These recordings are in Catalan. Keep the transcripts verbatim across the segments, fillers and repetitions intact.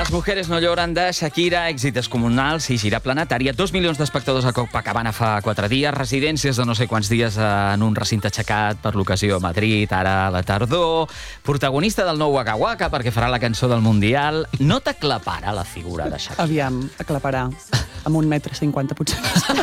Las mujeres no lloran de Shakira, èxit descomunal, sí, gira planetària, dos milions d'espectadors a Copacabana fa quatre dies, residències de no sé quants dies en un recinte aixecat per l'ocasió a Madrid, ara a la tardor, protagonista del nou Waka Waka perquè farà la cançó del Mundial. No t'aclaparà la figura de Shakira? Aviam, aclaparà. Amb un metre cinquanta, potser.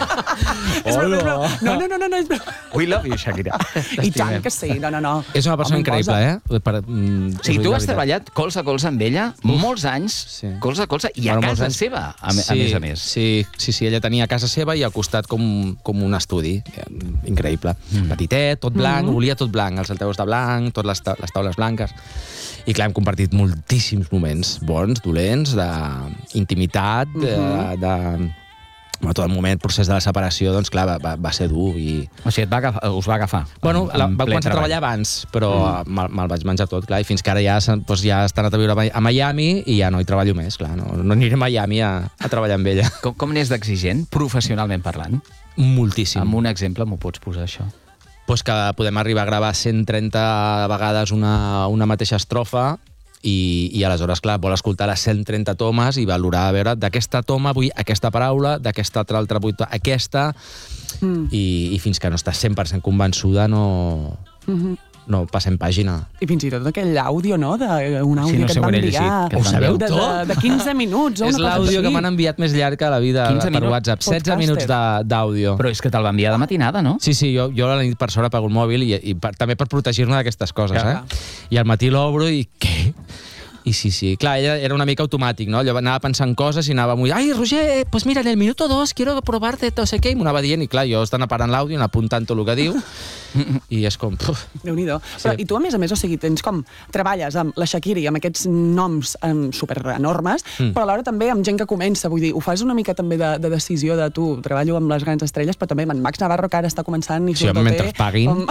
Hola! No, no, no, no, no, és broma. We love you, Shakira. I tant que sí, no, no, no. És una persona increïble, eh? Per, mm, Sí, tu has treballat colze a colze amb ella molts anys, sí. colze a colze, i a Bueno, molts casa anys. seva, a, sí, a més a més. Sí, sí, sí, ella tenia casa seva i al costat com, com un estudi. Increïble. Mm. Petitet, tot blanc, mm. volia tot blanc, els altaveus de blanc, totes les, ta les taules blanques. I clar, hem compartit moltíssims moments bons, dolents, d'intimitat, mm -hmm. de... de en tot el moment, procés de la separació, doncs clar, va, va ser dur i... O sigui, et va agafar, us va agafar. Bueno, la, va començar treball. a treballar abans, però mm. me'l me vaig menjar tot, clar, i fins que ara ja, doncs ja està anat a viure a Miami i ja no hi treballo més, clar, no, no aniré a Miami a, a treballar amb ella. Com, com n'és d'exigent, professionalment parlant? Moltíssim. Amb un exemple m'ho pots posar, això? Pues que podem arribar a gravar cent trenta vegades una, una mateixa estrofa i, i aleshores, clar, vol escoltar les cent trenta tomes i valorar, a veure, d'aquesta toma vull aquesta paraula, d'aquesta altra altra vull aquesta, mm. i, i fins que no estàs cent per cent convençuda no, mm-hmm. no passem pàgina. I fins i tot aquell àudio, no?, d'un àudio sí, no que et van enviar. Que ho sabeu de, tot? de, de quinze minuts o És una cosa l'àudio així. que m'han enviat més llarg a la vida per minuts? WhatsApp. setze minuts d'àudio. Però és que te'l va enviar de matinada, no? Sí, sí, jo, jo a la nit per sort apago el mòbil i, i per, també per protegir-me d'aquestes coses, Clar. eh? I al matí l'obro i què? I sí, sí. Clar, ella era una mica automàtic, no? Allò anava pensant coses i anava molt... Ai, Roger, pues mira, en el minuto dos quiero probarte no sé què. I m'ho anava dient i, clar, jo estan aparant l'àudio, apuntant tot el que diu i és com... Déu-n'hi-do. Sí. Però i tu, a més a més, o sigui, tens com... Treballes amb la Shakira i amb aquests noms um, super enormes, mm. però alhora també amb gent que comença. Vull dir, ho fas una mica també de, de decisió de tu, treballo amb les grans estrelles, però també amb en Max Navarro, que ara està començant... I sí, mentre es paguin. Com...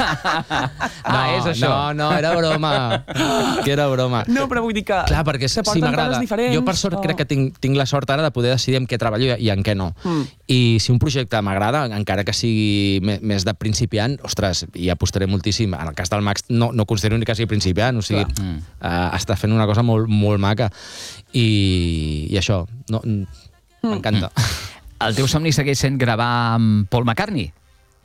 ah, no, és això. No, no, era broma. Que era broma. No, però vull dir que... Clar, perquè si m'agrada. Jo, per sort, o... crec que tinc, tinc la sort ara de poder decidir en què treballo i en què no. Mm. I si un projecte m'agrada, encara que sigui més de principiant, ostres, hi apostaré moltíssim. En el cas del Max, no, no considero ni que sigui principiant, o sigui, mm. uh, està fent una cosa molt, molt maca. I, i això, no, m'encanta. Mm. El teu somni segueix sent gravar amb Paul McCartney?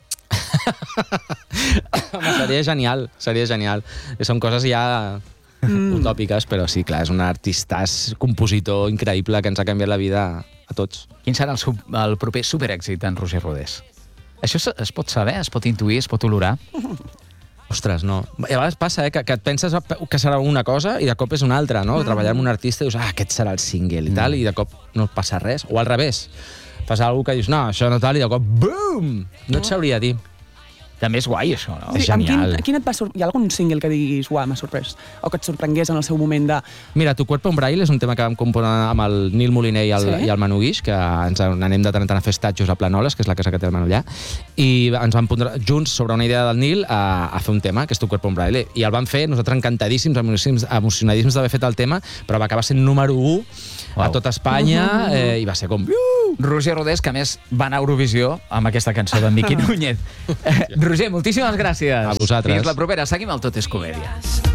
Home, seria genial, seria genial. Són coses ja... Mm. utòpiques, però sí, clar, és un artistàs, compositor increïble que ens ha canviat la vida a tots. Quin serà el, sub, el proper superèxit d'en Roger Rodés? Això es, es pot saber, es pot intuir, es pot olorar? Ostres, no. I a vegades passa, eh, que, que et penses que serà una cosa i de cop és una altra, no? Mm. Treballar amb un artista i dius, ah, aquest serà el single i tal, mm. i de cop no passa res. O al revés, fas alguna cosa que dius, no, això no tal, i de cop, bum! No et sabria dir. També és guai, això, no? Sí, És genial. Quin, quin et va sor... Hi ha algun single que diguis, uah, m'ha sorprès? O que et sorprengués en el seu moment de... Mira, Tu cuerpo en braille és un tema que vam componer amb el Nil Moliner i el, sí? i el Manu Guix, que ens anem de tant en tant a fer estatges a Planoles, que és la casa que té el Manu allà, i ens vam posar junts sobre una idea del Nil a, a fer un tema, que és Tu cuerpo en braille. I el vam fer, nosaltres encantadíssims, emocionadíssims d'haver fet el tema, però va acabar sent número u wow. a tot Espanya, eh, i va ser com... Roger Rodés, que a més va anar a Eurovisió amb aquesta cançó d'en Miqui Núñez. Roger, moltíssimes gràcies. A vosaltres. Fins la propera. Seguim al Tot és Comèdia.